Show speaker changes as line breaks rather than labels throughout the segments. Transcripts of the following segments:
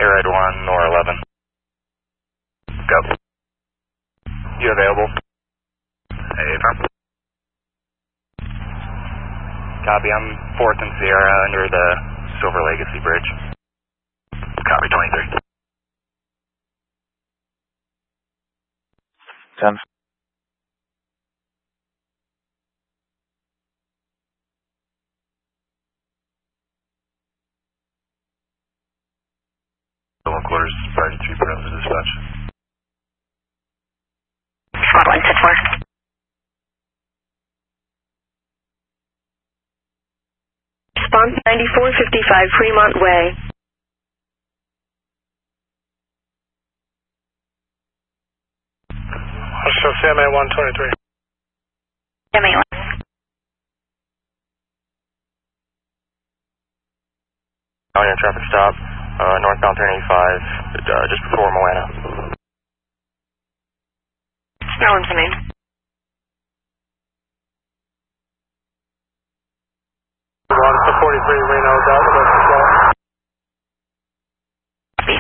Airhead 1 or 11. Go. You available? Hey, firm. Copy, I'm 4th and Sierra under the Silver Legacy Bridge. Copy, 23. 10. Quarters, priority 3 perimeter dispatch.
Squad 1, 10-4. Response 9455 Fremont Way.
So CMA 123.
CMA 1.
On your traffic stop, northbound turn 85, just before Moana.
No one's the name.
The 43 Reno Delta, that's as well.
Copy.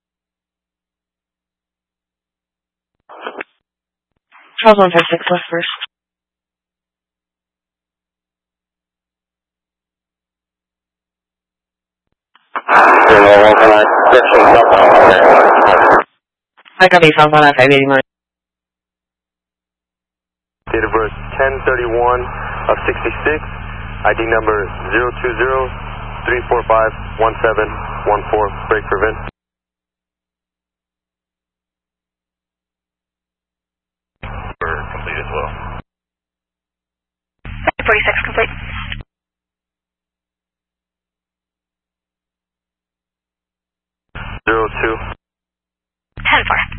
Charles 156 left first. I copy southbound at 589.
Date of birth 10/31 of 66. ID number 020-345-1714. Break prevent.
We're complete as well.
46 complete.
02.
10-4.